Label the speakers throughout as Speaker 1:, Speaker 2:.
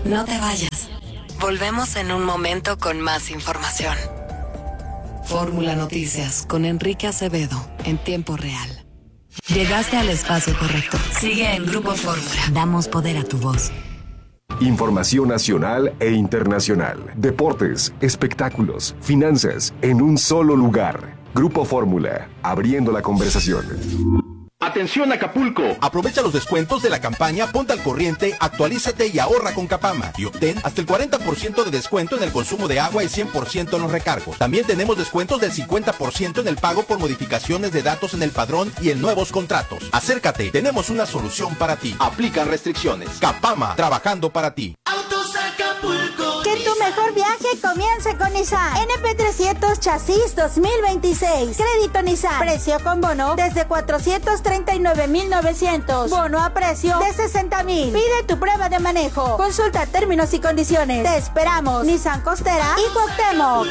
Speaker 1: No te vayas. Volvemos en un momento con más información. Fórmula Noticias con Enrique Acevedo en tiempo real. Llegaste al espacio correcto. Sigue en Grupo Fórmula. Damos poder a tu voz.
Speaker 2: Información nacional e internacional. Deportes, espectáculos, finanzas, en un solo lugar. Grupo Fórmula, abriendo la conversación.
Speaker 3: Atención Acapulco, aprovecha los descuentos de la campaña Ponte al Corriente, actualízate y ahorra con Capama y obtén hasta el 40% de descuento en el consumo de agua y 100% en los recargos. También tenemos descuentos del 50% en el pago por modificaciones de datos en el padrón y en nuevos contratos. Acércate, tenemos una solución para ti. Aplican restricciones. Capama, trabajando para ti.
Speaker 4: Autos Acapulco.
Speaker 5: Que tu mejor viaje comience con Nissan. NP300 Chasis 2026. Crédito Nissan. Precio con bono desde 439,900. Bono a precio de 60,000. Pide tu prueba de manejo. Consulta términos y condiciones. Te esperamos. Nissan Costera y Cuauhtémoc.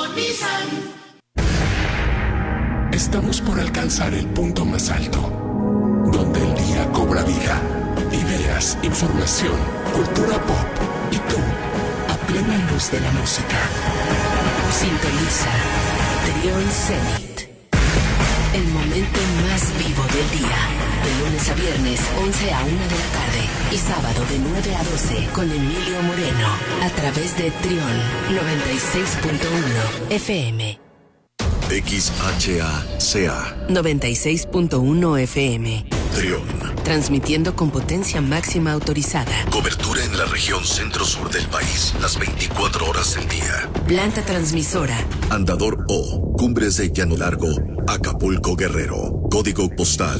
Speaker 6: Estamos por alcanzar el punto más alto, donde el día cobra vida. Ideas, información, cultura pop y tú, a plena luz de la música.
Speaker 1: Sintoniza Trión Zenit. El momento más vivo del día. De lunes a viernes, 11 a 1 de la tarde. Y sábado de 9 a 12 con Emilio Moreno. A través de Trión 96.1 FM.
Speaker 7: XHACA
Speaker 1: 96.1 FM.
Speaker 7: Trión.
Speaker 1: Transmitiendo con potencia máxima autorizada.
Speaker 7: Cobertura en la región centro-sur del país, las 24 horas del día.
Speaker 1: Planta transmisora.
Speaker 7: Andador O, Cumbres de Llano Largo, Acapulco, Guerrero. Código postal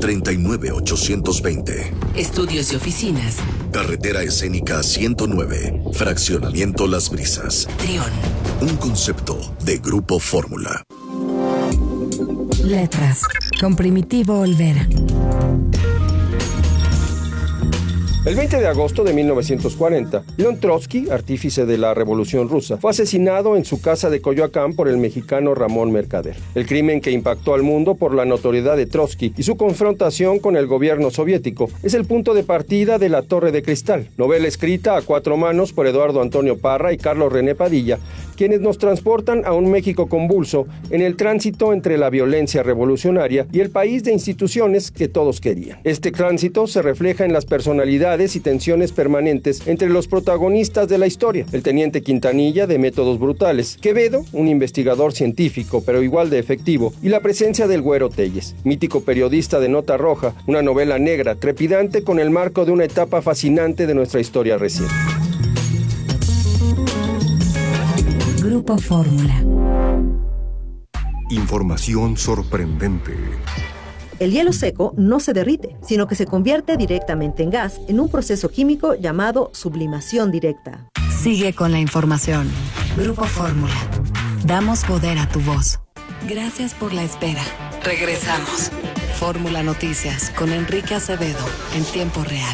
Speaker 7: 39820.
Speaker 1: Estudios y oficinas.
Speaker 7: Carretera Escénica 109, Fraccionamiento Las Brisas.
Speaker 1: Trión.
Speaker 7: Un concepto de Grupo Fórmula.
Speaker 8: Letras, con Primitivo Olvera.
Speaker 9: El 20 de agosto de 1940, León Trotsky, artífice de la Revolución Rusa, fue asesinado en su casa de Coyoacán por el mexicano Ramón Mercader. El crimen que impactó al mundo por la notoriedad de Trotsky y su confrontación con el gobierno soviético es el punto de partida de La Torre de Cristal, novela escrita a cuatro manos por Eduardo Antonio Parra y Carlos René Padilla, quienes nos transportan a un México convulso en el tránsito entre la violencia revolucionaria y el país de instituciones que todos querían. Este tránsito se refleja en las personalidades y tensiones permanentes entre los protagonistas de la historia: el teniente Quintanilla, de métodos brutales; Quevedo, un investigador científico pero igual de efectivo; y la presencia del Güero Telles, mítico periodista de Nota Roja, una novela negra trepidante con el marco de una etapa fascinante de nuestra historia reciente.
Speaker 8: Grupo Fórmula.
Speaker 2: Información sorprendente.
Speaker 10: El hielo seco no se derrite, sino que se convierte directamente en gas en un proceso químico llamado sublimación directa.
Speaker 1: Sigue con la información. Grupo Fórmula. Damos poder a tu voz. Gracias por la espera. Regresamos. Fórmula Noticias con Enrique Acevedo en tiempo real.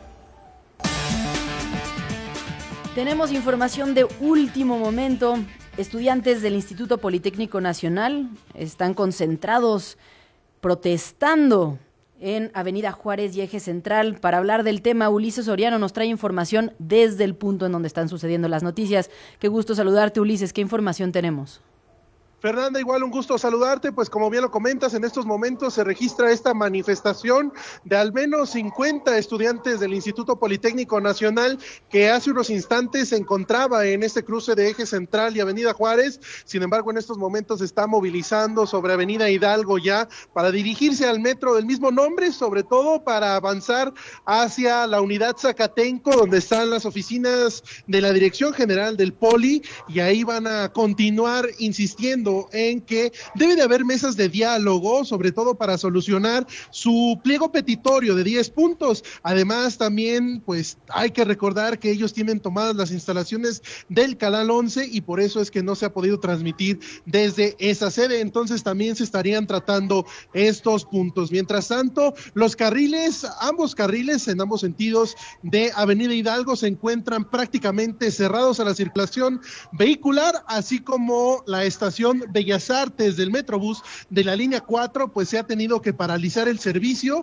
Speaker 11: Tenemos información de último momento. Estudiantes del Instituto Politécnico Nacional están concentrados protestando en Avenida Juárez y Eje Central. Para hablar del tema, Ulises Soriano nos trae información desde el punto en donde están sucediendo las noticias. Qué gusto saludarte, Ulises. ¿Qué información tenemos?
Speaker 12: Fernanda, igual un gusto saludarte, pues como bien lo comentas, en estos momentos se registra esta manifestación de al menos 50 estudiantes del Instituto Politécnico Nacional que hace unos instantes se encontraba en este cruce de Eje Central y Avenida Juárez. Sin embargo, en estos momentos se está movilizando sobre Avenida Hidalgo ya para dirigirse al metro del mismo nombre, sobre todo para avanzar hacia la unidad Zacatenco, donde están las oficinas de la Dirección General del Poli, y ahí van a continuar insistiendo en que debe de haber mesas de diálogo, sobre todo para solucionar su pliego petitorio de 10 puntos. Además, también, pues, hay que recordar que ellos tienen tomadas las instalaciones del Canal 11 y por eso es que no se ha podido transmitir desde esa sede. Entonces, también se estarían tratando estos puntos. Mientras tanto, los carriles, ambos carriles en ambos sentidos de Avenida Hidalgo se encuentran prácticamente cerrados a la circulación vehicular, así como la estación Bellas Artes del Metrobús de la línea 4, pues se ha tenido que paralizar el servicio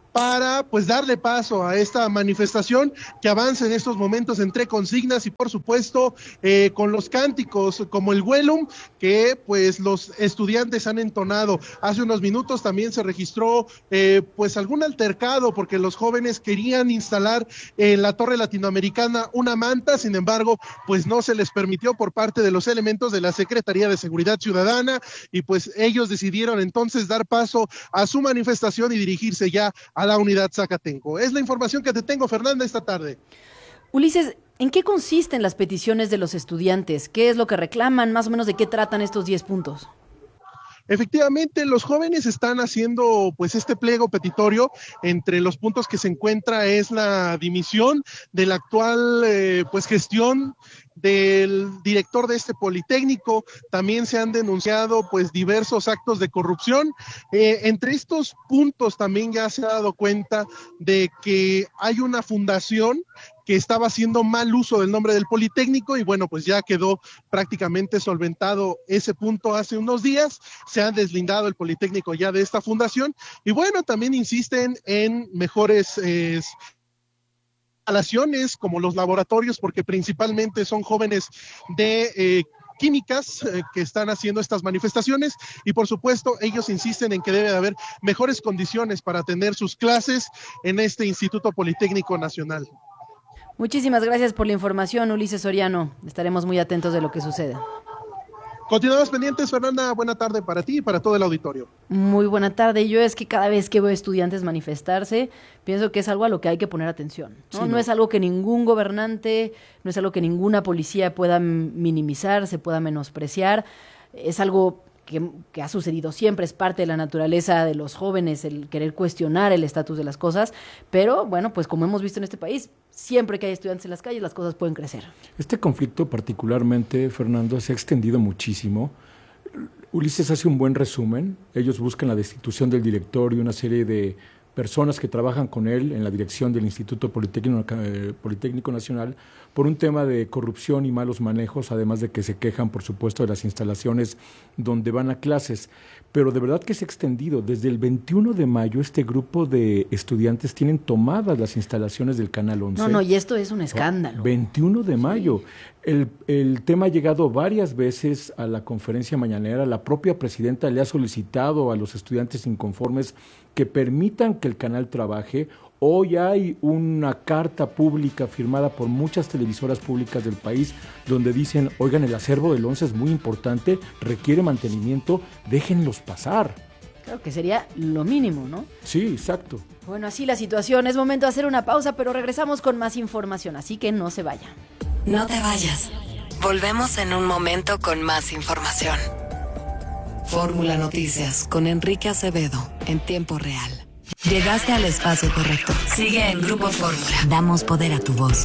Speaker 12: para pues darle paso a esta manifestación que avanza en estos momentos entre consignas y por supuesto con los cánticos como el Huelum que pues los estudiantes han entonado. Hace unos minutos también se registró pues algún altercado porque los jóvenes querían instalar en la Torre Latinoamericana una manta, sin embargo pues no se les permitió por parte de los elementos de la Secretaría de Seguridad Ciudadana y pues ellos decidieron entonces dar paso a su manifestación y dirigirse ya a la unidad Zacatenco. Es la información que te tengo, Fernanda, esta tarde.
Speaker 11: Ulises, ¿en qué consisten las peticiones de los estudiantes? ¿Qué es lo que reclaman? Más o menos, ¿de qué tratan estos 10 puntos?
Speaker 12: Efectivamente, los jóvenes están haciendo pues este pliego petitorio. Entre los puntos que se encuentra es la dimisión de la actual pues gestión del director de este Politécnico. También se han denunciado pues diversos actos de corrupción. Entre estos puntos también ya se ha dado cuenta de que hay una fundación que estaba haciendo mal uso del nombre del Politécnico y bueno, pues ya quedó prácticamente solventado ese punto hace unos días. Se ha deslindado el Politécnico ya de esta fundación y bueno, también insisten en mejores instalaciones como los laboratorios, porque principalmente son jóvenes de químicas que están haciendo estas manifestaciones y por supuesto ellos insisten en que debe de haber mejores condiciones para atender sus clases en este Instituto Politécnico Nacional.
Speaker 11: Muchísimas gracias por la información, Ulises Soriano. Estaremos muy atentos de lo que suceda.
Speaker 12: Continuamos pendientes, Fernanda. Buena tarde para ti y para todo el auditorio.
Speaker 11: Muy buena tarde. Yo es que cada vez que veo estudiantes manifestarse, pienso que es algo a lo que hay que poner atención, ¿no? Sí, no es algo que ningún gobernante, no es algo que ninguna policía pueda minimizar, se pueda menospreciar. Es algo que ha sucedido siempre, es parte de la naturaleza de los jóvenes el querer cuestionar el estatus de las cosas, pero bueno, pues como hemos visto en este país, siempre que hay estudiantes en las calles, las cosas pueden crecer.
Speaker 13: Este conflicto particularmente, Fernando, se ha extendido muchísimo. Ulises hace un buen resumen. Ellos buscan la destitución del director y una serie de personas que trabajan con él en la dirección del Instituto Politécnico Nacional por un tema de corrupción y malos manejos, además de que se quejan, por supuesto, de las instalaciones donde van a clases. Pero de verdad que se ha extendido. Desde el 21 de mayo este grupo de estudiantes tienen tomadas las instalaciones del Canal 11.
Speaker 11: No, y esto es un escándalo.
Speaker 13: 21 de mayo. El tema ha llegado varias veces a la conferencia mañanera. La propia presidenta le ha solicitado a los estudiantes inconformes que permitan que el canal trabaje. Hoy hay una carta pública firmada por muchas televisoras públicas del país donde dicen, oigan, el acervo del 11 es muy importante, requiere mantenimiento, déjenlos pasar.
Speaker 11: Claro que sería lo mínimo, ¿no?
Speaker 13: Sí, exacto.
Speaker 11: Bueno, así la situación. Es momento de hacer una pausa, pero regresamos con más información, así que no se vayan.
Speaker 1: No te vayas. Volvemos en un momento con más información. Fórmula Noticias con Enrique Acevedo en tiempo real. Llegaste al espacio correcto. Sigue en Grupo Fórmula. Damos poder a tu voz.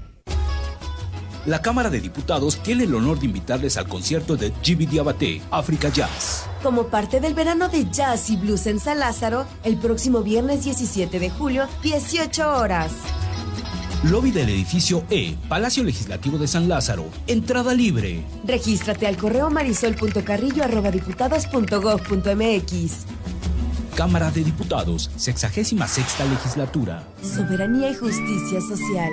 Speaker 14: La Cámara de Diputados tiene el honor de invitarles al concierto de Djiby Diabaté, Africa Jazz.
Speaker 15: Como parte del verano de jazz y blues en San Lázaro, el próximo viernes 17 de julio, 18 horas.
Speaker 14: Lobby del edificio E, Palacio Legislativo de San Lázaro. Entrada libre.
Speaker 15: Regístrate al correo marisol.carrillo@diputados.gov.mx.
Speaker 14: Cámara de Diputados, 66ª Legislatura.
Speaker 15: Soberanía y justicia social.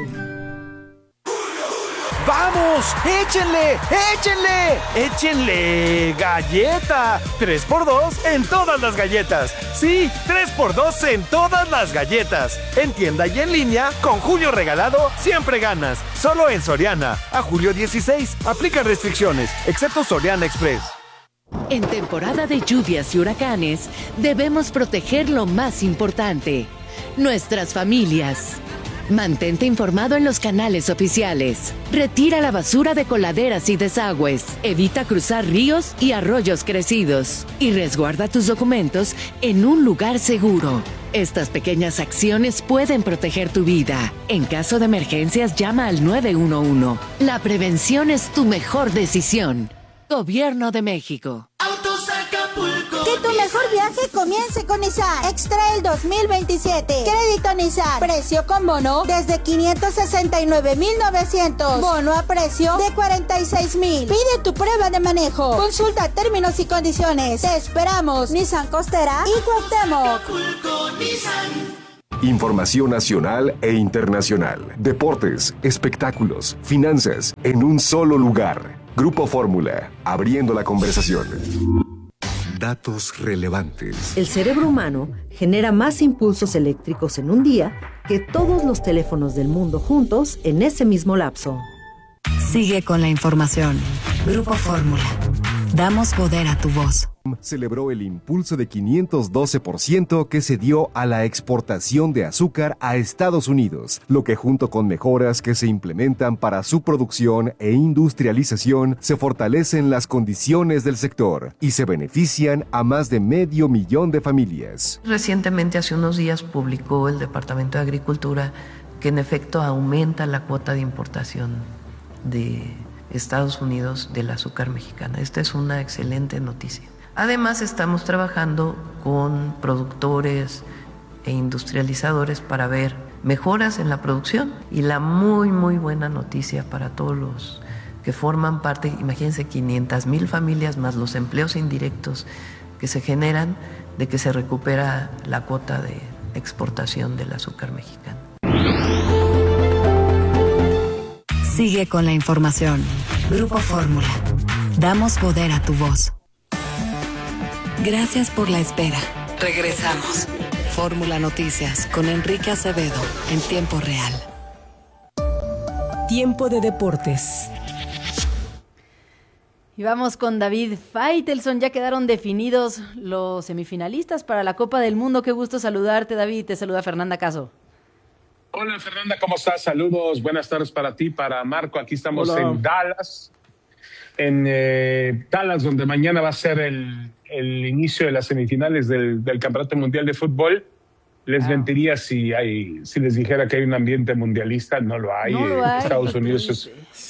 Speaker 16: ¡Vamos! ¡Échenle! ¡Échenle! ¡Échenle! ¡Galleta! 3x2 en todas las galletas. Sí, 3x2 en todas las galletas. En tienda y en línea, con Julio Regalado, siempre ganas. Solo en Soriana. A julio 16. Aplican restricciones, excepto Soriana Express.
Speaker 1: En temporada de lluvias y huracanes, debemos proteger lo más importante, nuestras familias. Mantente informado en los canales oficiales. Retira la basura de coladeras y desagües. Evita cruzar ríos y arroyos crecidos. Y resguarda tus documentos en un lugar seguro. Estas pequeñas acciones pueden proteger tu vida. En caso de emergencias, llama al 911. La prevención es tu mejor decisión. Gobierno de México.
Speaker 5: Que tu mejor viaje comience con Nissan X-Trail 2027. Crédito Nissan. Precio con bono desde 569,900. Bono a precio de 46,000. Pide tu prueba de manejo. Consulta términos y condiciones. Te esperamos. Nissan Costera y Cuauhtémoc.
Speaker 2: Información nacional e internacional, deportes, espectáculos, finanzas, en un solo lugar. Grupo Fórmula, abriendo la conversación. Datos relevantes.
Speaker 10: El cerebro humano genera más impulsos eléctricos en un día que todos los teléfonos del mundo juntos en ese mismo lapso.
Speaker 8: Sigue con la información. Grupo Fórmula. Damos poder a tu voz.
Speaker 2: Celebró el impulso de 512% que se dio a la exportación de azúcar a Estados Unidos, lo que junto con mejoras que se implementan para su producción e industrialización, se fortalecen las condiciones del sector y se benefician a más de 500,000 de familias.
Speaker 17: Recientemente, hace unos días, publicó el Departamento de Agricultura que en efecto aumenta la cuota de importación de Estados Unidos del azúcar mexicana. Esta es una excelente noticia. Además, estamos trabajando con productores e industrializadores para ver mejoras en la producción. Y la muy buena noticia para todos los que forman parte, imagínense 500,000 familias más los empleos indirectos que se generan, de que se recupera la cuota de exportación del azúcar mexicano.
Speaker 8: Sigue con la información. Grupo Fórmula. Damos poder a tu voz. Gracias por la espera. Regresamos. Fórmula Noticias con Enrique Acevedo en tiempo real. Tiempo de deportes.
Speaker 11: Y vamos con David Faitelson. Ya quedaron definidos los semifinalistas para la Copa del Mundo. Qué gusto saludarte, David. Te saluda Fernanda Caso.
Speaker 18: Hola, Fernanda, ¿cómo estás? Saludos, buenas tardes para ti, para Marco. Aquí estamos en Dallas. Dallas, donde mañana va a ser el inicio de las semifinales del Campeonato Mundial de Fútbol. Les mentiría si les dijera que hay un ambiente mundialista. No lo hay. Estados Unidos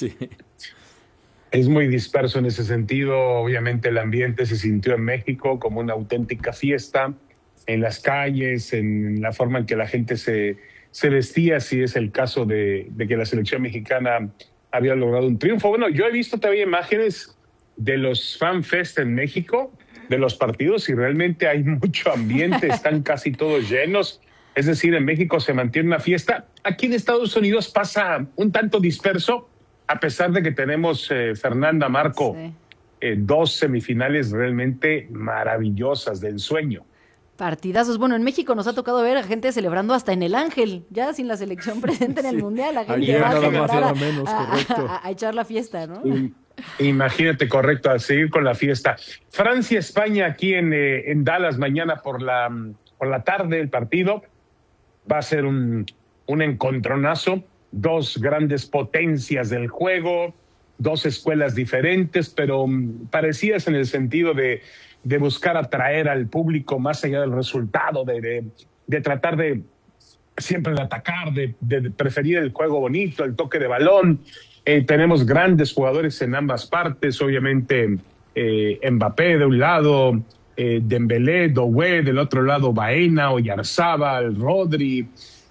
Speaker 18: es muy disperso en ese sentido. Obviamente el ambiente se sintió en México como una auténtica fiesta, en las calles, en la forma en que la gente se vestía, si es el caso de que la selección mexicana había logrado un triunfo. Bueno, yo he visto todavía imágenes de los FanFest en México, de los partidos, y realmente hay mucho ambiente, están casi todos llenos. Es decir, en México se mantiene una fiesta. Aquí en Estados Unidos pasa un tanto disperso, a pesar de que tenemos, Fernanda, Marco, dos semifinales realmente maravillosas del ensueño.
Speaker 11: Partidazos. Bueno, en México nos ha tocado ver a gente celebrando hasta en el Ángel, ya sin la selección presente en el Mundial. La gente va a celebrar a echar la fiesta, ¿no?
Speaker 18: Imagínate, correcto, a seguir con la fiesta. Francia-España aquí en Dallas mañana por la tarde el partido. Va a ser un encontronazo, dos grandes potencias del juego, dos escuelas diferentes, pero parecidas en el sentido de buscar atraer al público más allá del resultado, de tratar de siempre de atacar, de preferir el juego bonito, el toque de balón. Tenemos grandes jugadores en ambas partes, obviamente Mbappé de un lado, Dembélé, Doué, del otro lado Baena, Oyarzábal, Rodri,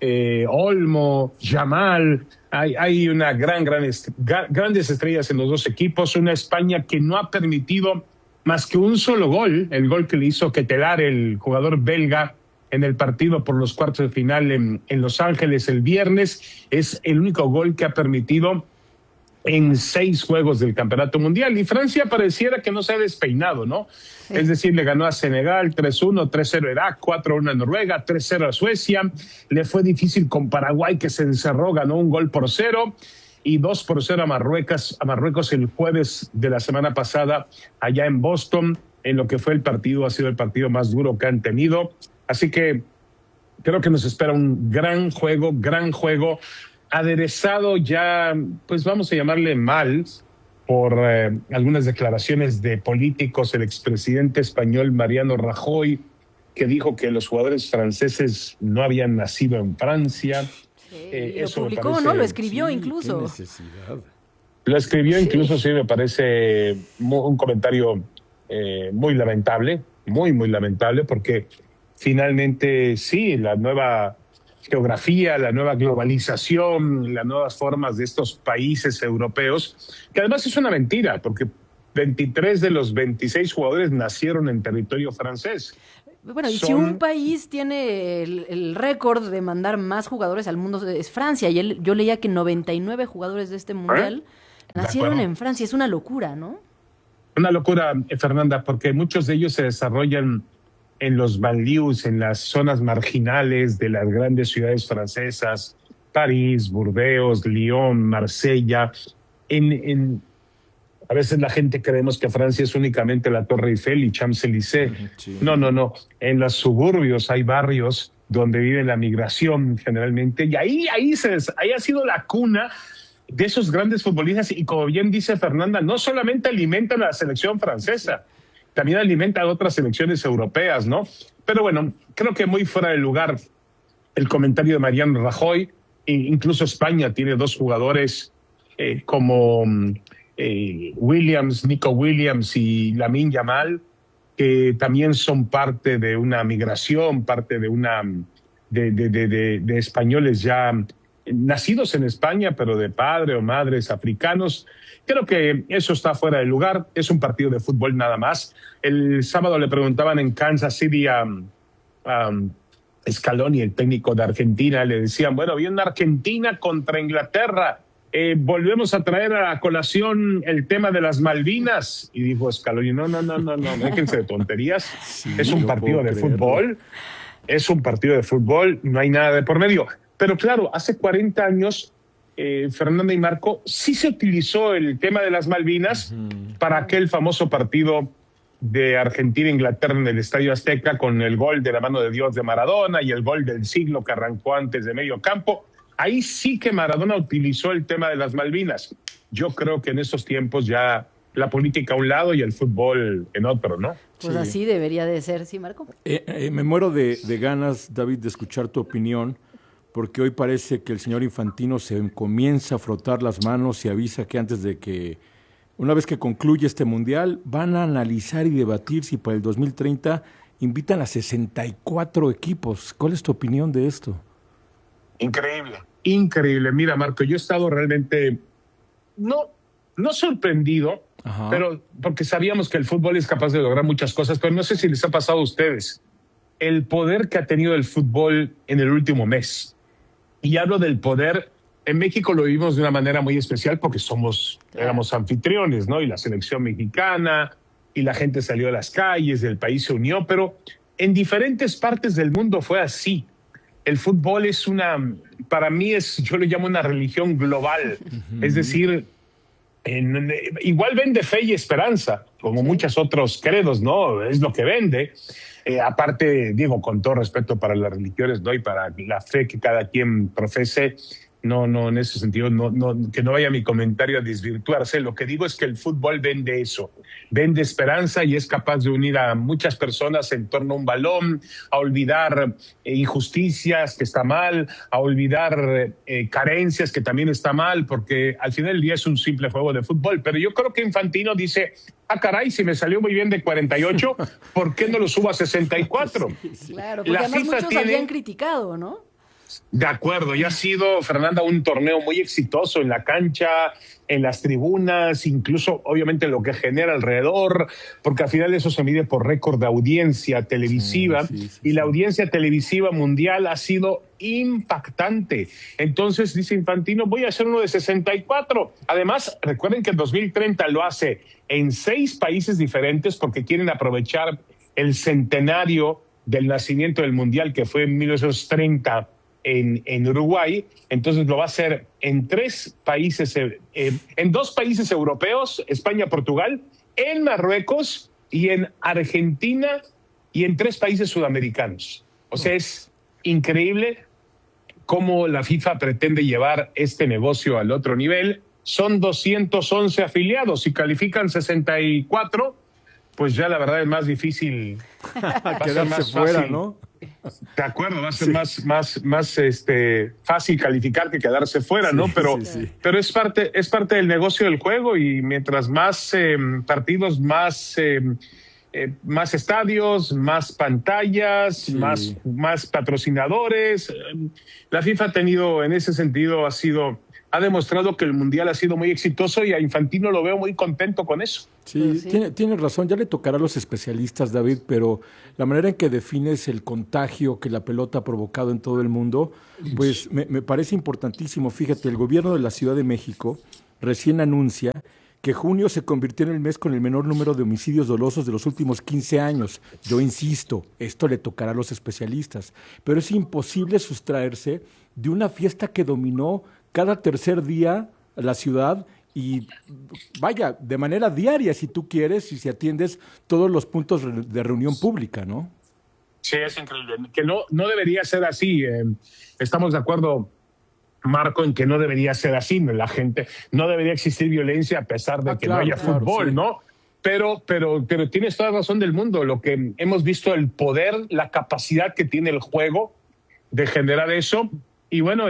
Speaker 18: Olmo, Yamal. Hay una grandes estrellas en los dos equipos, una España que no ha permitido más que un solo gol, el gol que le hizo Ketelar, el jugador belga, en el partido por los cuartos de final en Los Ángeles el viernes. Es el único gol que ha permitido en 6 juegos del Campeonato Mundial. Y Francia pareciera que no se ha despeinado, ¿no? Sí. Es decir, le ganó a Senegal 3-1, 3-0 a Irak, 4-1 a Noruega, 3-0 a Suecia. Le fue difícil con Paraguay, que se encerró, ganó 1-0. Y 2-0 a Marruecos el jueves de la semana pasada allá en Boston, en lo que fue ha sido el partido más duro que han tenido. Así que creo que nos espera un gran juego, aderezado ya, pues vamos a llamarle mal, por algunas declaraciones de políticos. El expresidente español Mariano Rajoy, que dijo que los jugadores franceses no habían nacido en Francia.
Speaker 11: Lo publicó, ¿no? Lo escribió incluso.
Speaker 13: Qué necesidad.
Speaker 18: Lo escribió incluso, sí, me parece un comentario muy lamentable, muy lamentable, porque finalmente sí, la nueva geografía, la nueva globalización, las nuevas formas de estos países europeos, que además es una mentira, porque 23 de los 26 jugadores nacieron en territorio francés.
Speaker 11: Bueno, y si un país tiene el récord de mandar más jugadores al mundo es Francia, y yo leía que 99 jugadores de este mundial nacieron en Francia. Es una locura, ¿no?
Speaker 18: Una locura, Fernanda, porque muchos de ellos se desarrollan en los banlieues, en las zonas marginales de las grandes ciudades francesas, París, Burdeos, Lyon, Marsella. A veces la gente creemos que Francia es únicamente la Torre Eiffel y Champs-Élysées. Sí. No. En los suburbios hay barrios donde vive la migración generalmente, y ahí ha sido la cuna de esos grandes futbolistas. Y como bien dice Fernanda, no solamente alimentan a la selección francesa, también alimentan a otras selecciones europeas, ¿no? Pero bueno, creo que muy fuera de lugar el comentario de Mariano Rajoy. Incluso España tiene 2 jugadores como Nico Williams y Lamine Yamal, que también son parte de una migración, parte de españoles ya nacidos en España, pero de padre o madres africanos. Creo que eso está fuera de lugar. Es un partido de fútbol nada más. El sábado le preguntaban en Kansas City a Scaloni, el técnico de Argentina, le decían, bueno, viene Argentina contra Inglaterra. Volvemos a traer a la colación el tema de las Malvinas. Y dijo Scaloni, no, déjense de tonterías. Sí, es un partido de fútbol. Es un partido de fútbol, no hay nada de por medio. Pero claro, hace 40 años, Fernanda y Marco, sí se utilizó el tema de las Malvinas para aquel famoso partido de Argentina-Inglaterra en el Estadio Azteca, con el gol de la mano de Dios de Maradona y el gol del siglo que arrancó antes de medio campo. Ahí sí que Maradona utilizó el tema de las Malvinas. Yo creo que en estos tiempos ya la política a un lado y el fútbol en otro, ¿no?
Speaker 11: Pues sí. Así debería de ser, ¿sí, Marco?
Speaker 13: Me muero de ganas, David, de escuchar tu opinión, porque hoy parece que el señor Infantino se comienza a frotar las manos y avisa que antes de que, una vez que concluye este mundial, van a analizar y debatir si para el 2030 invitan a 64 equipos. ¿Cuál es tu opinión de esto?
Speaker 18: Increíble. Mira, Marco, yo he estado realmente no sorprendido, pero porque sabíamos que el fútbol es capaz de lograr muchas cosas, pero no sé si les ha pasado a ustedes el poder que ha tenido el fútbol en el último mes. Y hablo del poder. En México lo vivimos de una manera muy especial porque éramos anfitriones, ¿no? Y la selección mexicana, y la gente salió a las calles, el país se unió, pero en diferentes partes del mundo fue así. El fútbol es para mí yo lo llamo una religión global. Es decir, igual vende fe y esperanza, como muchos otros credos, ¿no? Es lo que vende. Aparte, digo, con todo respeto para las religiones, ¿no? Y para la fe que cada quien profese, no, en ese sentido, que no vaya mi comentario a desvirtuarse. Lo que digo es que el fútbol vende eso, vende esperanza y es capaz de unir a muchas personas en torno a un balón, a olvidar injusticias, que está mal, a olvidar carencias, que también está mal, porque al final del día es un simple juego de fútbol. Pero yo creo que Infantino dice, caray, si me salió muy bien de 48, ¿por qué no lo subo a 64?
Speaker 11: Claro, porque además muchos habían criticado, ¿no?
Speaker 18: De acuerdo, y ha sido, Fernanda, un torneo muy exitoso en la cancha, en las tribunas, incluso obviamente lo que genera alrededor, porque al final eso se mide por récord de audiencia televisiva, y la audiencia televisiva mundial ha sido impactante. Entonces dice Infantino, voy a hacer uno de 64. Además, recuerden que el 2030 lo hace en 6 países diferentes porque quieren aprovechar el centenario del nacimiento del mundial, que fue en 1930 en Uruguay. Entonces lo va a hacer en 3 países, en 2 países europeos, España, Portugal, en Marruecos y en Argentina, y en 3 países sudamericanos. O sea, es increíble cómo la FIFA pretende llevar este negocio al otro nivel. Son 211 afiliados. Si califican 64, pues ya la verdad es más difícil
Speaker 13: quedarse fuera, fácil, ¿no?
Speaker 18: De acuerdo, va a ser más fácil calificar que quedarse fuera, ¿no? Pero es parte del negocio del juego, y mientras más partidos, más más estadios, más pantallas,
Speaker 13: Sí.
Speaker 18: más patrocinadores. La FIFA ha tenido, en ese sentido, ha demostrado que el Mundial ha sido muy exitoso y a Infantino lo veo muy contento con eso.
Speaker 13: Sí, tiene razón, ya le tocará a los especialistas, David, pero la manera en que defines el contagio que la pelota ha provocado en todo el mundo, pues me parece importantísimo. Fíjate, el gobierno de la Ciudad de México recién anuncia que junio se convirtió en el mes con el menor número de homicidios dolosos de los últimos 15 años. Yo insisto, esto le tocará a los especialistas, pero es imposible sustraerse de una fiesta que dominó cada tercer día la ciudad y vaya, de manera diaria si tú quieres y si atiendes todos los puntos de reunión pública, ¿no?
Speaker 18: Sí, es increíble. Que no debería ser así. Estamos de acuerdo, Marco, en que no debería ser así. La gente, no debería existir violencia a pesar de que no haya fútbol, sí. ¿no? Pero tienes toda la razón del mundo. Lo que hemos visto, el poder, la capacidad que tiene el juego de generar eso. Y bueno,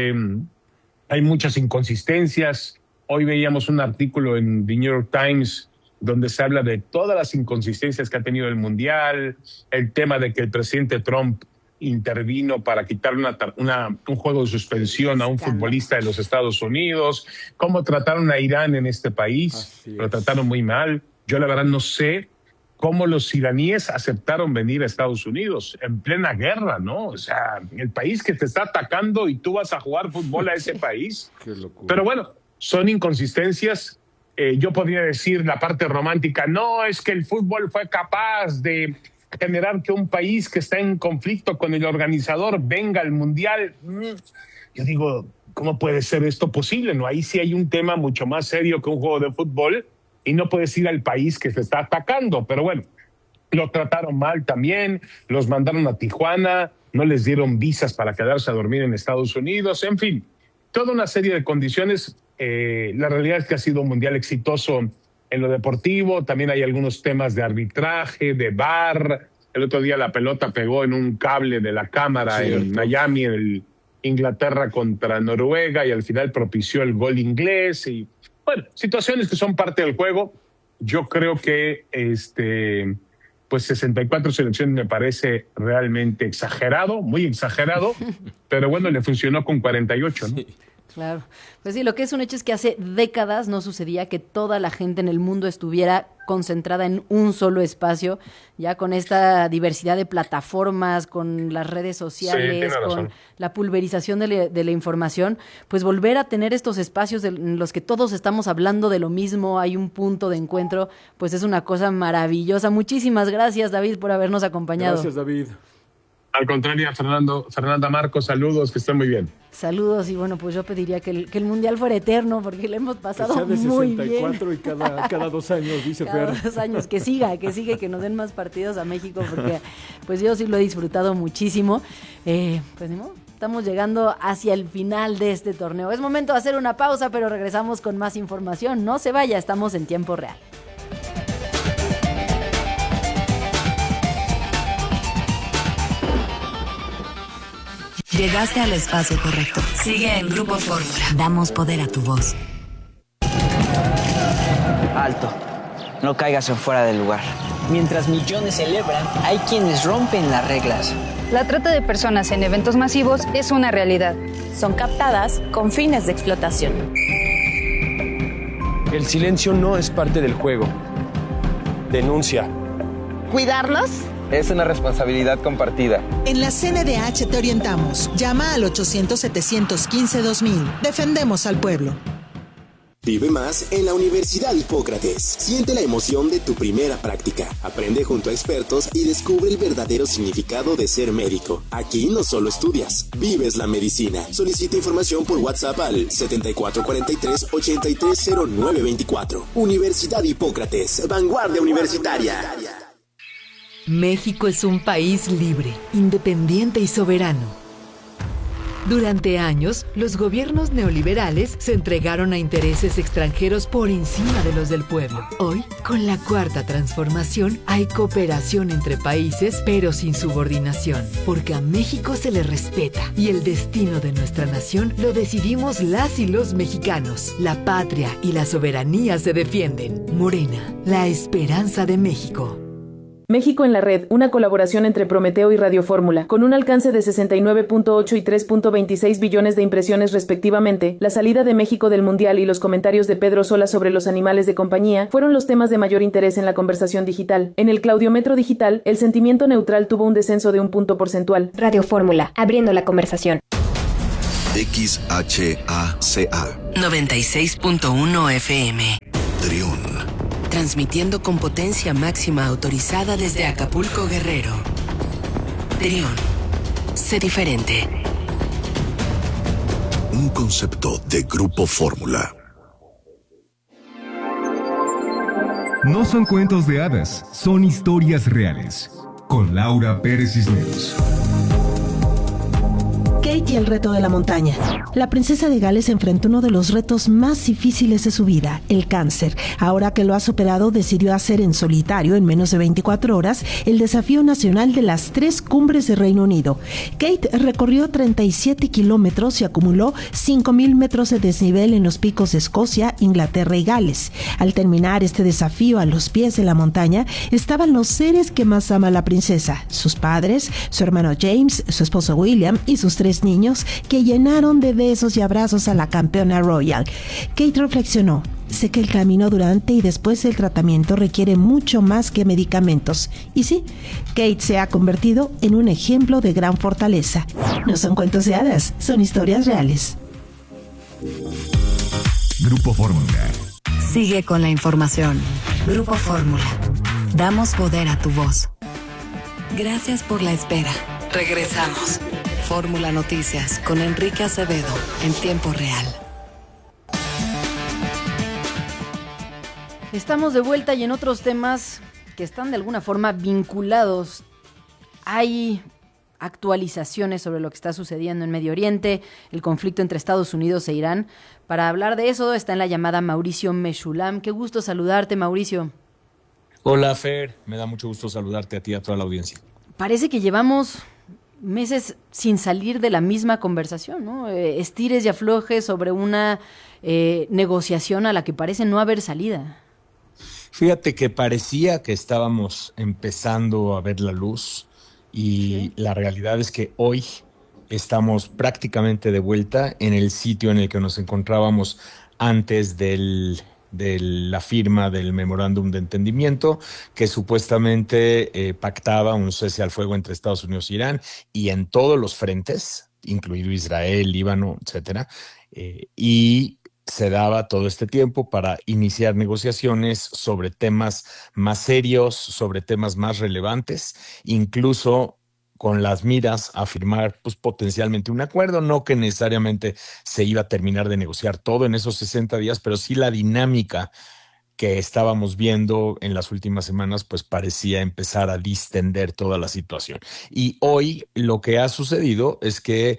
Speaker 18: hay muchas inconsistencias. Hoy veíamos un artículo en The New York Times donde se habla de todas las inconsistencias que ha tenido el Mundial, el tema de que el presidente Trump intervino para quitar un juego de suspensión a un futbolista de los Estados Unidos, cómo trataron a Irán en este país, lo trataron muy mal. Yo la verdad no sé cómo los iraníes aceptaron venir a Estados Unidos en plena guerra, ¿no? O sea, el país que te está atacando y tú vas a jugar fútbol a ese país.
Speaker 13: Qué locura.
Speaker 18: Pero bueno, son inconsistencias. Yo podría decir la parte romántica, no, es que el fútbol fue capaz de generar que un país que está en conflicto con el organizador venga al Mundial. Yo digo, ¿cómo puede ser esto posible? No, ahí sí hay un tema mucho más serio que un juego de fútbol y no puedes ir al país que se está atacando. Pero bueno, lo trataron mal también, los mandaron a Tijuana, no les dieron visas para quedarse a dormir en Estados Unidos, en fin, toda una serie de condiciones. La realidad es que ha sido un Mundial exitoso en lo deportivo. También hay algunos temas de arbitraje, de VAR. El otro día la pelota pegó en un cable de la cámara en Miami, en Inglaterra contra Noruega, y al final propició el gol inglés. Y bueno, situaciones que son parte del juego. Yo creo que pues 64 selecciones me parece realmente exagerado, muy exagerado, pero bueno, le funcionó con 48, ¿no?
Speaker 11: Claro, pues sí, lo que es un hecho es que hace décadas no sucedía que toda la gente en el mundo estuviera concentrada en un solo espacio, ya con esta diversidad de plataformas, con las redes sociales, con la pulverización de la información, pues volver a tener estos espacios en los que todos estamos hablando de lo mismo, hay un punto de encuentro, pues es una cosa maravillosa. Muchísimas gracias, David, por habernos acompañado.
Speaker 13: Gracias, David.
Speaker 18: Al contrario, Fernanda, Marcos, saludos, que estén muy bien.
Speaker 11: Saludos, y bueno, pues yo pediría que el Mundial fuera eterno, porque le hemos pasado
Speaker 13: que sea de
Speaker 11: muy
Speaker 13: 64
Speaker 11: bien.
Speaker 13: y cada 2 años, dice Fer.
Speaker 11: Cada 2 años, que siga, que nos den más partidos a México, porque pues yo sí lo he disfrutado muchísimo. Pues ni modo, estamos llegando hacia el final de este torneo. Es momento de hacer una pausa, pero regresamos con más información. No se vaya, estamos en tiempo real.
Speaker 8: Llegaste al espacio correcto. Sigue en Grupo Fórmula. Damos poder a tu voz.
Speaker 19: Alto. No caigas en fuera del lugar. Mientras millones celebran, hay quienes rompen las reglas.
Speaker 20: La trata de personas en eventos masivos es una realidad.
Speaker 21: Son captadas con fines de explotación.
Speaker 22: El silencio no es parte del juego. Denuncia.
Speaker 23: ¿Cuidarnos?
Speaker 22: Es una responsabilidad compartida.
Speaker 24: En la CNDH te orientamos. Llama al 800-715-2000. Defendemos al pueblo.
Speaker 25: Vive más en la Universidad Hipócrates. Siente la emoción de tu primera práctica. Aprende junto a expertos y descubre el verdadero significado de ser médico. Aquí no solo estudias, vives la medicina. Solicita información por WhatsApp al 7443-830924. Universidad Hipócrates, vanguardia universitaria.
Speaker 26: México es un país libre, independiente y soberano. Durante años, los gobiernos neoliberales se entregaron a intereses extranjeros por encima de los del pueblo. Hoy, con la Cuarta Transformación, hay cooperación entre países, pero sin subordinación, porque a México se le respeta y el destino de nuestra nación lo decidimos las y los mexicanos. La patria y la soberanía se defienden. Morena, la esperanza de México.
Speaker 3: México en la red, una colaboración entre Prometeo y Radio Fórmula, con un alcance de 69.8 y 3.26 billones de impresiones respectivamente. La salida de México del Mundial y los comentarios de Pedro Sola sobre los animales de compañía fueron los temas de mayor interés en la conversación digital. En el Claudiometro digital, el sentimiento neutral tuvo un descenso de un punto porcentual.
Speaker 4: Radio Fórmula, abriendo la conversación.
Speaker 6: XHACA
Speaker 1: 96.1 FM.
Speaker 6: Trión.
Speaker 1: Transmitiendo con potencia máxima autorizada desde Acapulco, Guerrero. Trión. Sé diferente.
Speaker 6: Un concepto de Grupo Fórmula.
Speaker 2: No son cuentos de hadas, son historias reales. Con Laura Pérez Cisneros.
Speaker 24: Kate y el reto de la montaña. La princesa de Gales enfrentó uno de los retos más difíciles de su vida, el cáncer. Ahora que lo ha superado, decidió hacer en solitario, en menos de 24 horas, el desafío nacional de las 3 cumbres de Reino Unido. Kate recorrió 37 kilómetros y acumuló 5,000 metros de desnivel en los picos de Escocia, Inglaterra y Gales. Al terminar este desafío a los pies de la montaña, estaban los seres que más ama la princesa, sus padres, su hermano James, su esposo William y sus 3 niños, que llenaron de besos y abrazos a la campeona royal. Kate reflexionó: sé que el camino durante y después del tratamiento requiere mucho más que medicamentos. Y sí, Kate se ha convertido en un ejemplo de gran fortaleza. No son cuentos de hadas, son historias reales.
Speaker 26: Grupo Fórmula. Sigue con la información. Grupo Fórmula. Damos poder a tu voz. Gracias por la espera.
Speaker 8: Regresamos. Fórmula Noticias con Enrique Acevedo en tiempo real.
Speaker 11: Estamos de vuelta y en otros temas que están de alguna forma vinculados. Hay actualizaciones sobre lo que está sucediendo en Medio Oriente, el conflicto entre Estados Unidos e Irán. Para hablar de eso está en la llamada Mauricio Meshulam. Qué gusto saludarte, Mauricio.
Speaker 7: Hola, Fer. Me da mucho gusto saludarte a ti y a toda la audiencia.
Speaker 11: Parece que llevamos meses sin salir de la misma conversación, ¿no? Estires y aflojes sobre una negociación a la que parece no haber salida.
Speaker 7: Fíjate que parecía que estábamos empezando a ver la luz y la realidad es que hoy estamos prácticamente de vuelta en el sitio en el que nos encontrábamos antes de la firma del memorándum de entendimiento que supuestamente pactaba un cese al fuego entre Estados Unidos e Irán y en todos los frentes, incluido Israel, Líbano, etcétera, y se daba todo este tiempo para iniciar negociaciones sobre temas más serios, sobre temas más relevantes, incluso con las miras a firmar pues, potencialmente un acuerdo, no que necesariamente se iba a terminar de negociar todo en esos 60 días, pero sí la dinámica que estábamos viendo en las últimas semanas pues parecía empezar a distender toda la situación. Y hoy lo que ha sucedido es que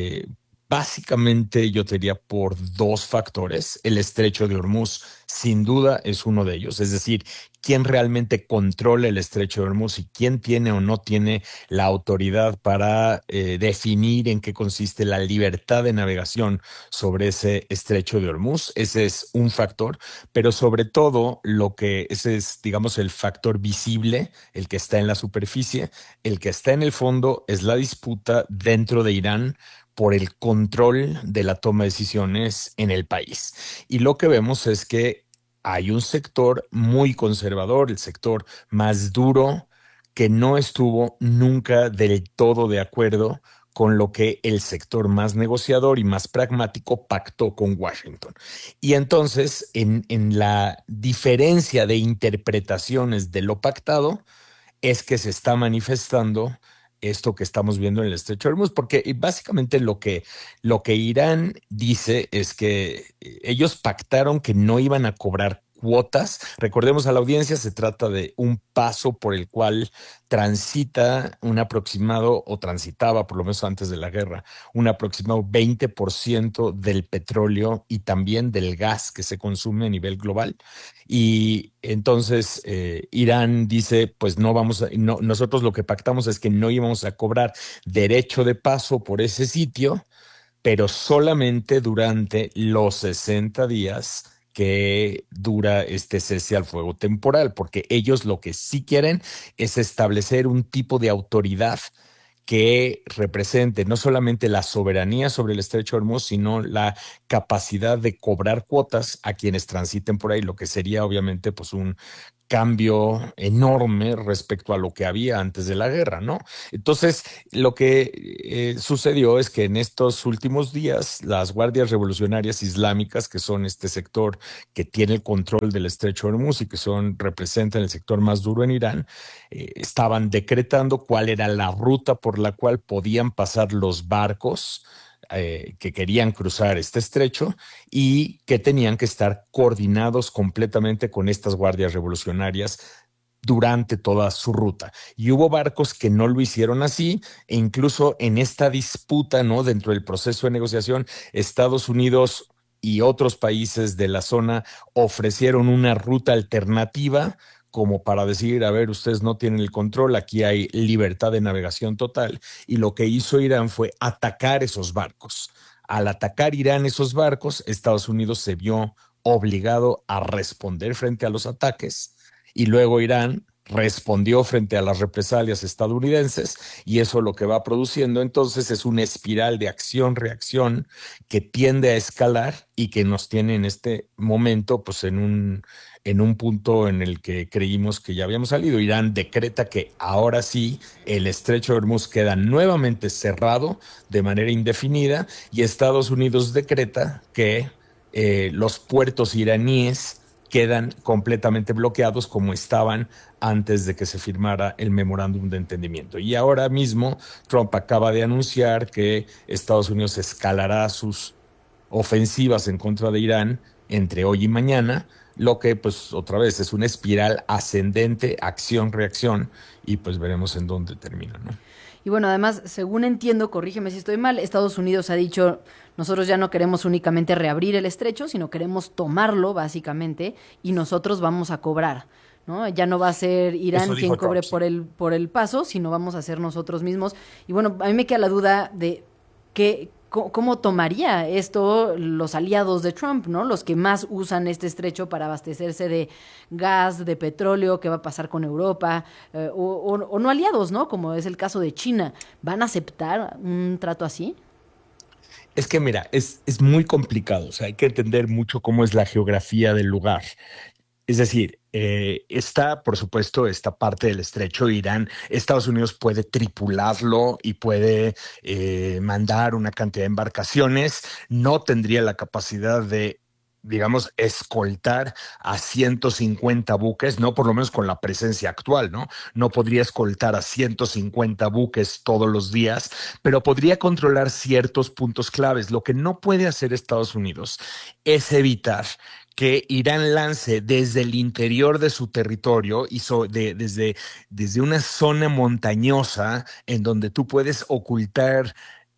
Speaker 7: básicamente yo te diría por 2 factores. El estrecho de Hormuz sin duda es uno de ellos, es decir, quién realmente controla el estrecho de Hormuz y quién tiene o no tiene la autoridad para definir en qué consiste la libertad de navegación sobre ese estrecho de Hormuz. Ese es un factor, pero sobre todo ese es, digamos, el factor visible, el que está en la superficie. El que está en el fondo es la disputa dentro de Irán por el control de la toma de decisiones en el país. Y lo que vemos es que hay un sector muy conservador, el sector más duro, que no estuvo nunca del todo de acuerdo con lo que el sector más negociador y más pragmático pactó con Washington. Y entonces, en la diferencia de interpretaciones de lo pactado, es que se está manifestando esto que estamos viendo en el estrecho de Hormuz, porque básicamente lo que Irán dice es que ellos pactaron que no iban a cobrar cuotas. Recordemos a la audiencia, se trata de un paso por el cual transita un aproximado, o transitaba por lo menos antes de la guerra, un aproximado 20% del petróleo y también del gas que se consume a nivel global. Y entonces Irán dice, pues nosotros lo que pactamos es que no íbamos a cobrar derecho de paso por ese sitio, pero solamente durante los 60 días que dura este cese al fuego temporal, porque ellos lo que sí quieren es establecer un tipo de autoridad que represente no solamente la soberanía sobre el estrecho de Hormuz, sino la capacidad de cobrar cuotas a quienes transiten por ahí, lo que sería obviamente pues un cambio enorme respecto a lo que había antes de la guerra, ¿no? Entonces, lo que sucedió es que en estos últimos días, las guardias revolucionarias islámicas, que son este sector que tiene el control del estrecho de Hormuz y que representan el sector más duro en Irán, estaban decretando cuál era la ruta por la cual podían pasar los barcos que querían cruzar este estrecho y que tenían que estar coordinados completamente con estas guardias revolucionarias durante toda su ruta. Y hubo barcos que no lo hicieron así, e incluso en esta disputa, ¿no?, dentro del proceso de negociación, Estados Unidos y otros países de la zona ofrecieron una ruta alternativa como para decir, a ver, ustedes no tienen el control, aquí hay libertad de navegación total. Y lo que hizo Irán fue atacar esos barcos. Al atacar Irán esos barcos, Estados Unidos se vio obligado a responder frente a los ataques y luego Irán respondió frente a las represalias estadounidenses y eso lo que va produciendo entonces es una espiral de acción-reacción que tiende a escalar y que nos tiene en este momento pues en un punto en el que creímos que ya habíamos salido. Irán decreta que ahora sí el estrecho de Hormuz queda nuevamente cerrado de manera indefinida y Estados Unidos decreta que los puertos iraníes quedan completamente bloqueados como estaban antes de que se firmara el memorándum de entendimiento. Y ahora mismo Trump acaba de anunciar que Estados Unidos escalará sus ofensivas en contra de Irán entre hoy y mañana, lo que pues otra vez es una espiral ascendente, acción-reacción, y pues veremos en dónde termina, ¿no?
Speaker 11: Y bueno, además, según entiendo, corrígeme si estoy mal, Estados Unidos ha dicho, nosotros ya no queremos únicamente reabrir el estrecho, sino queremos tomarlo, básicamente, y nosotros vamos a cobrar, ¿no? Ya no va a ser Irán quien cobre Trump, por el paso, sino vamos a ser nosotros mismos. Y bueno, a mí me queda la duda de cómo tomaría esto los aliados de Trump, ¿no? Los que más usan este estrecho para abastecerse de gas, de petróleo, ¿qué va a pasar con Europa? O no aliados, ¿no? Como es el caso de China. ¿Van a aceptar un trato así?
Speaker 7: Es que mira, es muy complicado, o sea, hay que entender mucho cómo es la geografía del lugar. Es decir, está, por supuesto, esta parte del estrecho de Irán. Estados Unidos puede tripularlo y puede mandar una cantidad de embarcaciones. No tendría la capacidad de, digamos, escoltar a 150 buques, no por lo menos con la presencia actual, ¿no? No podría escoltar a 150 buques todos los días, pero podría controlar ciertos puntos claves. Lo que no puede hacer Estados Unidos es evitar que Irán lance desde el interior de su territorio y desde una zona montañosa en donde tú puedes ocultar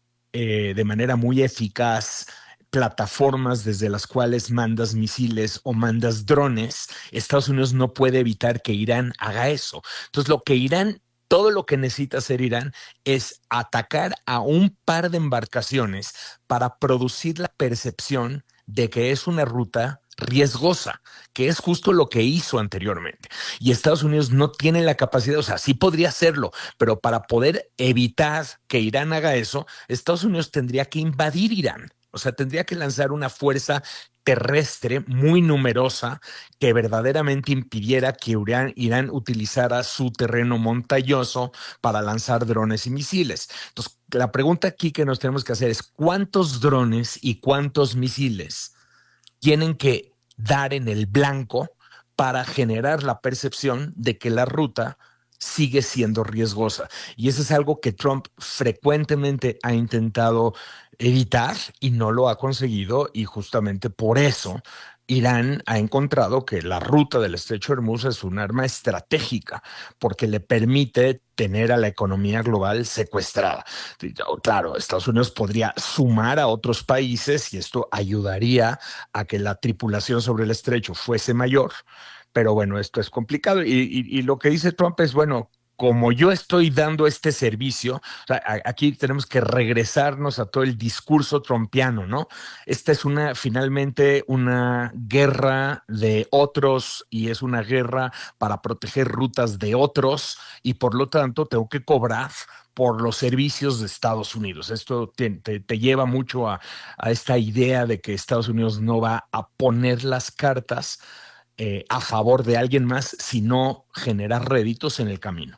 Speaker 7: de manera muy eficaz plataformas desde las cuales mandas misiles o mandas drones. Estados Unidos no puede evitar que Irán haga eso. Entonces, todo lo que necesita hacer Irán es atacar a un par de embarcaciones para producir la percepción de que es una ruta riesgosa, que es justo lo que hizo anteriormente. Y Estados Unidos no tiene la capacidad, o sea, sí podría hacerlo, pero para poder evitar que Irán haga eso, Estados Unidos tendría que invadir Irán. O sea, tendría que lanzar una fuerza terrestre muy numerosa que verdaderamente impidiera que Irán utilizara su terreno montañoso para lanzar drones y misiles. Entonces, la pregunta aquí que nos tenemos que hacer es ¿cuántos drones y cuántos misiles tienen que dar en el blanco para generar la percepción de que la ruta sigue siendo riesgosa? Y eso es algo que Trump frecuentemente ha intentado evitar y no lo ha conseguido, y justamente por eso Irán ha encontrado que la ruta del estrecho de Hormuz es un arma estratégica porque le permite tener a la economía global secuestrada. Claro, Estados Unidos podría sumar a otros países y esto ayudaría a que la tripulación sobre el estrecho fuese mayor, pero bueno, esto es complicado y lo que dice Trump es, bueno, como yo estoy dando este servicio, o sea, aquí tenemos que regresarnos a todo el discurso trumpiano, ¿no? Esta es finalmente una guerra de otros y es una guerra para proteger rutas de otros y por lo tanto tengo que cobrar por los servicios de Estados Unidos. Esto te lleva mucho a esta idea de que Estados Unidos no va a poner las cartas a favor de alguien más, sino generar réditos en el camino.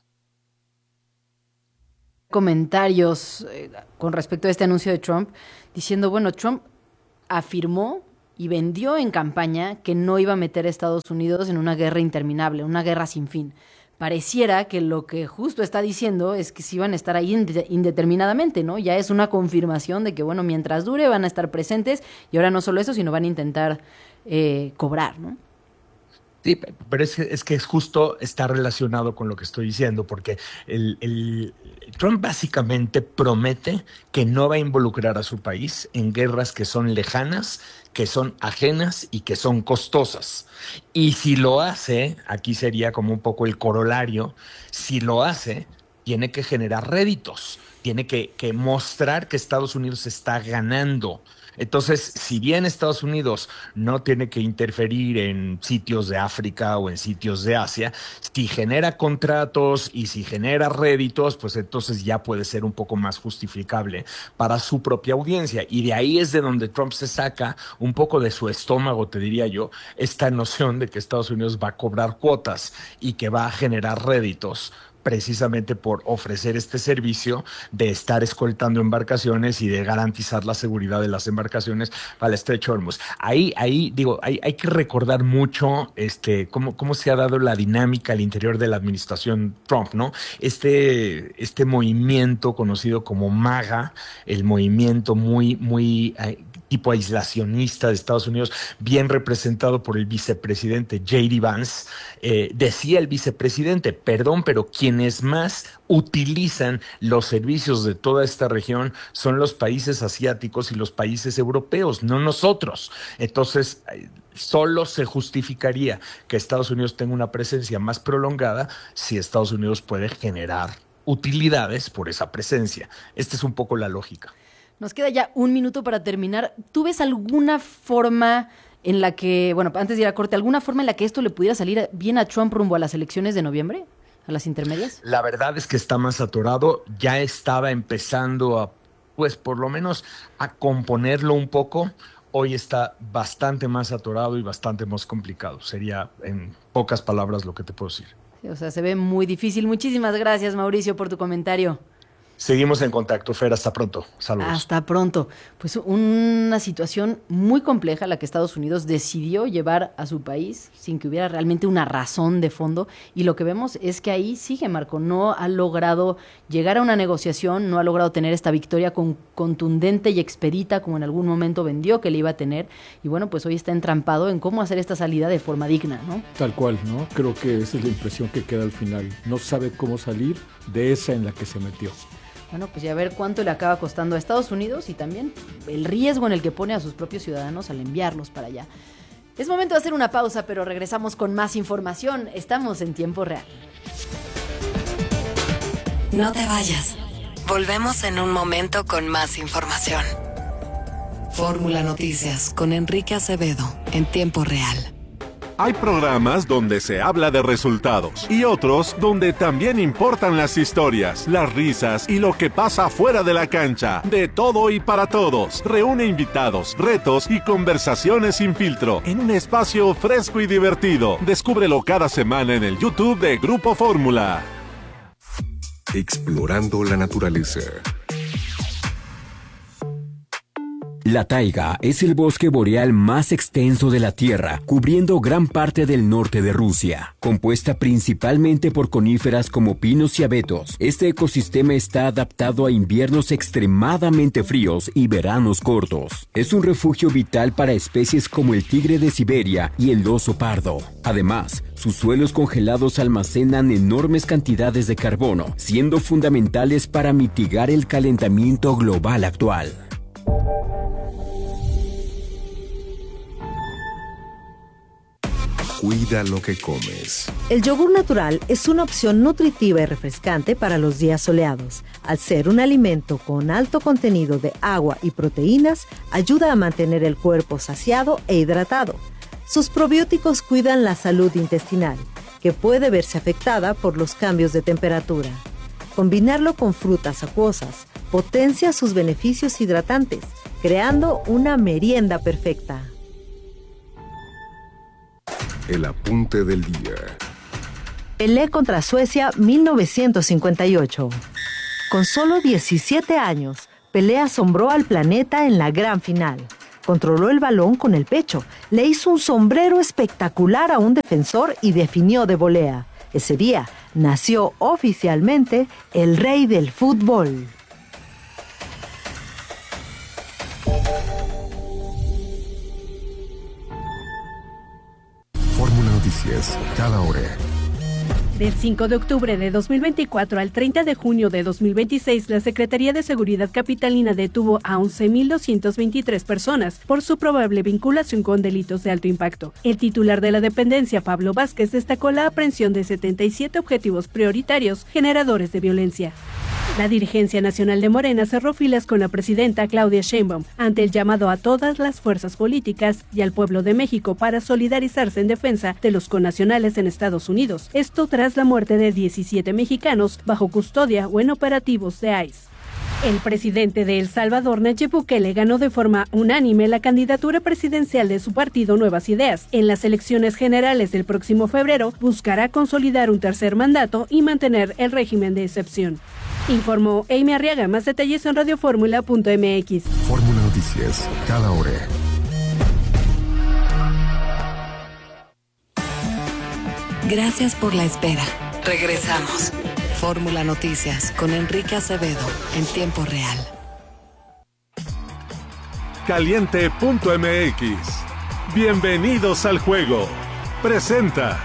Speaker 11: Comentarios con respecto a este anuncio de Trump, diciendo, bueno, Trump afirmó y vendió en campaña que no iba a meter a Estados Unidos en una guerra interminable, una guerra sin fin. Pareciera que lo que justo está diciendo es que sí van a estar ahí indeterminadamente, ¿no? Ya es una confirmación de que, bueno, mientras dure van a estar presentes y ahora no solo eso, sino van a intentar cobrar, ¿no?
Speaker 7: Sí, pero es que justo está relacionado con lo que estoy diciendo, porque Trump básicamente promete que no va a involucrar a su país en guerras que son lejanas, que son ajenas y que son costosas. Y si lo hace, aquí sería como un poco el corolario, si lo hace, tiene que generar réditos, tiene que mostrar que Estados Unidos está ganando. Entonces, si bien Estados Unidos no tiene que interferir en sitios de África o en sitios de Asia, si genera contratos y si genera réditos, pues entonces ya puede ser un poco más justificable para su propia audiencia. Y de ahí es de donde Trump se saca un poco de su estómago, te diría yo, esta noción de que Estados Unidos va a cobrar cuotas y que va a generar réditos precisamente por ofrecer este servicio de estar escoltando embarcaciones y de garantizar la seguridad de las embarcaciones para el Estrecho de Hormuz. Ahí digo, hay que recordar mucho cómo se ha dado la dinámica al interior de la administración Trump, ¿no? Este movimiento conocido como MAGA, el movimiento muy tipo aislacionista de Estados Unidos, bien representado por el vicepresidente J.D. Vance, decía el vicepresidente, perdón, pero quienes más utilizan los servicios de toda esta región son los países asiáticos y los países europeos, no nosotros. Entonces, solo se justificaría que Estados Unidos tenga una presencia más prolongada si Estados Unidos puede generar utilidades por esa presencia. Esta es un poco la lógica.
Speaker 11: Nos queda ya un minuto para terminar. ¿Tú ves alguna forma en la que, bueno, antes de ir a corte, alguna forma en la que esto le pudiera salir bien a Trump rumbo a las elecciones de noviembre, a las intermedias?
Speaker 7: La verdad es que está más atorado. Ya estaba empezando a, pues por lo menos, a componerlo un poco. Hoy está bastante más atorado y bastante más complicado. Sería, en pocas palabras, lo que te puedo decir.
Speaker 11: Sí, o sea, se ve muy difícil. Muchísimas gracias, Mauricio, por tu comentario.
Speaker 7: Seguimos en contacto, Fer, hasta pronto. Saludos.
Speaker 11: Hasta pronto. Pues una situación muy compleja la que Estados Unidos decidió llevar a su país sin que hubiera realmente una razón de fondo, y lo que vemos es que ahí sigue, Marco, no ha logrado llegar a una negociación, no ha logrado tener esta victoria contundente y expedita como en algún momento vendió que le iba a tener, y bueno, pues hoy está entrampado en cómo hacer esta salida de forma digna, ¿no?
Speaker 13: Tal cual, ¿no? Creo que esa es la impresión que queda al final. No sabe cómo salir de esa en la que se metió.
Speaker 11: Bueno, pues ya a ver cuánto le acaba costando a Estados Unidos y también el riesgo en el que pone a sus propios ciudadanos al enviarlos para allá. Es momento de hacer una pausa, pero regresamos con más información. Estamos en tiempo real.
Speaker 8: No te vayas. Volvemos en un momento con más información. Fórmula Noticias con Enrique Acevedo en tiempo real.
Speaker 9: Hay programas donde se habla de resultados y otros donde también importan las historias, las risas y lo que pasa fuera de la cancha. De todo y para todos. Reúne invitados, retos y conversaciones sin filtro en un espacio fresco y divertido. Descúbrelo cada semana en el YouTube de Grupo Fórmula.
Speaker 2: Explorando la naturaleza.
Speaker 12: La taiga es el bosque boreal más extenso de la Tierra, cubriendo gran parte del norte de Rusia. Compuesta principalmente por coníferas como pinos y abetos, este ecosistema está adaptado a inviernos extremadamente fríos y veranos cortos. Es un refugio vital para especies como el tigre de Siberia y el oso pardo. Además, sus suelos congelados almacenan enormes cantidades de carbono, siendo fundamentales para mitigar el calentamiento global actual.
Speaker 2: Cuida lo que comes.
Speaker 5: El yogur natural es una opción nutritiva y refrescante para los días soleados. Al ser un alimento con alto contenido de agua y proteínas, ayuda a mantener el cuerpo saciado e hidratado. Sus probióticos cuidan la salud intestinal, que puede verse afectada por los cambios de temperatura. Combinarlo con frutas acuosas potencia sus beneficios hidratantes, creando una merienda perfecta.
Speaker 2: El apunte del día.
Speaker 5: Pelé contra Suecia 1958. Con solo 17 años, Pelé asombró al planeta en la gran final. Controló el balón con el pecho, le hizo un sombrero espectacular a un defensor y definió de volea. Ese día nació oficialmente el rey del fútbol.
Speaker 2: Fórmula Noticias, cada hora.
Speaker 10: Del 5 de octubre de 2024 al 30 de junio de 2026, la Secretaría de Seguridad Capitalina detuvo a 11.223 personas por su probable vinculación con delitos de alto impacto. El titular de la dependencia, Pablo Vázquez, destacó la aprehensión de 77 objetivos prioritarios generadores de violencia. La dirigencia nacional de Morena cerró filas con la presidenta Claudia Sheinbaum ante el llamado a todas las fuerzas políticas y al pueblo de México para solidarizarse en defensa de los connacionales en Estados Unidos. Esto tras la muerte de 17 mexicanos bajo custodia o en operativos de ICE. El presidente de El Salvador, Nayib Bukele, ganó de forma unánime la candidatura presidencial de su partido Nuevas Ideas. En las elecciones generales del próximo febrero, buscará consolidar un tercer mandato y mantener el régimen de excepción. Informó Amy Arriaga. Más detalles en radioformula.mx.
Speaker 2: Fórmula Noticias, cada hora.
Speaker 8: Gracias por la espera. Regresamos. Fórmula Noticias con Enrique Acevedo en tiempo real.
Speaker 9: Caliente.mx. Bienvenidos al juego. Presenta.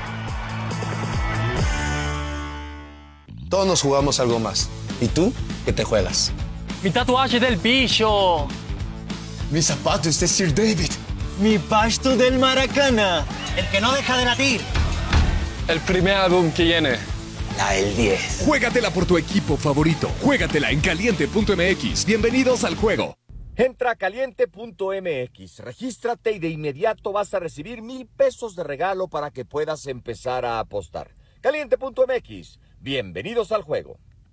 Speaker 14: Todos nos jugamos algo más. ¿Y tú? ¿Qué te juegas?
Speaker 15: Mi tatuaje del bicho.
Speaker 14: Mis zapatos de Sir David.
Speaker 15: Mi pasto del Maracana. El que no deja de latir.
Speaker 14: El primer álbum que viene. La del 10.
Speaker 16: Juégatela por tu equipo favorito. Juégatela en caliente.mx. Bienvenidos al juego.
Speaker 23: Entra a caliente.mx, regístrate y de inmediato vas a recibir 1,000 pesos de regalo para que puedas empezar a apostar. Caliente.mx, bienvenidos al juego.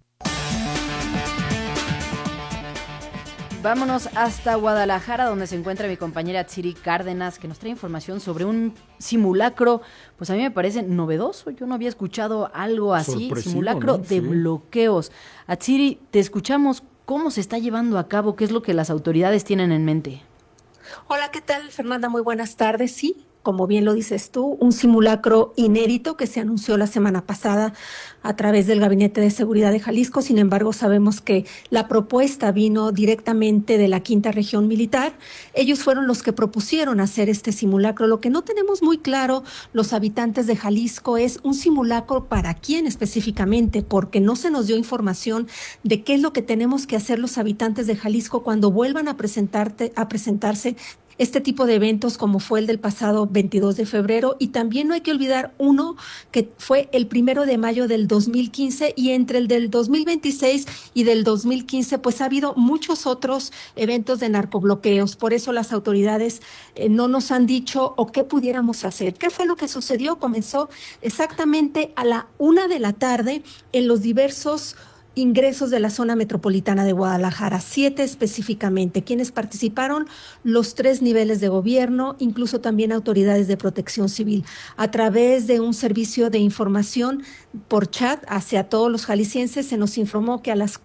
Speaker 11: Vámonos hasta Guadalajara, donde se encuentra mi compañera Atsiri Cárdenas, que nos trae información sobre un simulacro. Pues a mí me parece novedoso, yo no había escuchado algo así, simulacro, ¿no?, de bloqueos. Atsiri, te escuchamos. ¿Cómo se está llevando a cabo? ¿Qué es lo que las autoridades tienen en mente?
Speaker 27: Hola, ¿qué tal, Fernanda? Muy buenas tardes. Sí, como bien lo dices tú, un simulacro inédito que se anunció la semana pasada a través del Gabinete de Seguridad de Jalisco. Sin embargo, sabemos que la propuesta vino directamente de la 5ª Región Militar. Ellos fueron los que propusieron hacer este simulacro. Lo que no tenemos muy claro los habitantes de Jalisco es un simulacro para quién específicamente, porque no se nos dio información de qué es lo que tenemos que hacer los habitantes de Jalisco cuando vuelvan a presentarse este tipo de eventos como fue el del pasado 22 de febrero. Y también no hay que olvidar uno que fue el 1 de mayo del 2015, y entre el del 2026 y del 2015 pues ha habido muchos otros eventos de narcobloqueos. Por eso las autoridades no nos han dicho o qué pudiéramos hacer. ¿Qué fue lo que sucedió? Comenzó exactamente a la 1 de la tarde en los diversos ingresos de la zona metropolitana de Guadalajara, 7 específicamente. Quienes participaron, los 3 niveles de gobierno, incluso también autoridades de protección civil, a través de un servicio de información por chat hacia todos los jaliscienses. Se nos informó que a las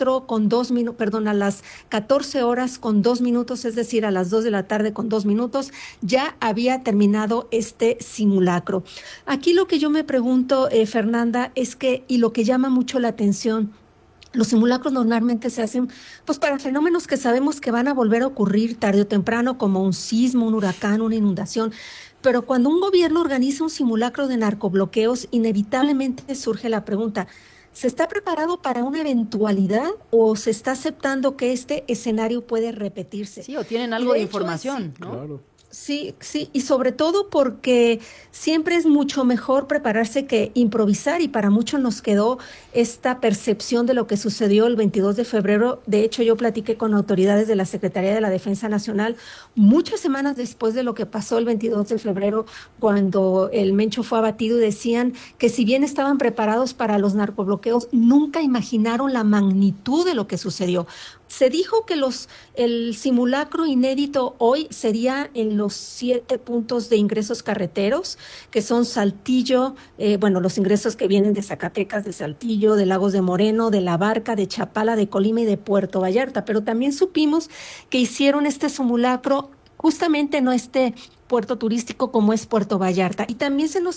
Speaker 27: 14 horas con 2 minutos, es decir, a las 2 de la tarde con 2 minutos, ya había terminado este simulacro. Aquí lo que yo me pregunto, Fernanda, es que, y lo que llama mucho la atención, los simulacros normalmente se hacen pues para fenómenos que sabemos que van a volver a ocurrir tarde o temprano, como un sismo, un huracán, una inundación. Pero cuando un gobierno organiza un simulacro de narcobloqueos, inevitablemente surge la pregunta: ¿se está preparado para una eventualidad o se está aceptando que este escenario puede repetirse?
Speaker 11: Sí, o tienen algo de información, ¿no?
Speaker 27: Claro. Sí, y sobre todo porque siempre es mucho mejor prepararse que improvisar, y para muchos nos quedó esta percepción de lo que sucedió el 22 de febrero. De hecho, yo platiqué con autoridades de la Secretaría de la Defensa Nacional muchas semanas después de lo que pasó el 22 de febrero, cuando el Mencho fue abatido, y decían que si bien estaban preparados para los narcobloqueos, nunca imaginaron la magnitud de lo que sucedió. Se dijo que el simulacro inédito hoy sería en los 7 puntos de ingresos carreteros, que son Saltillo, los ingresos que vienen de Zacatecas, de Saltillo, de Lagos de Moreno, de La Barca, de Chapala, de Colima y de Puerto Vallarta. Pero también supimos que hicieron este simulacro justamente en este puerto turístico como es Puerto Vallarta. Y también se nos